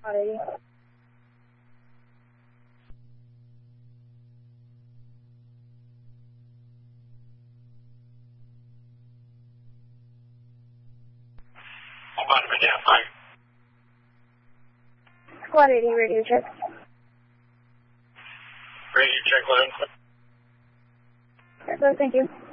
Squad 80. Bottom identified. Squad 80, radio check. Radio check, 11. So, thank you.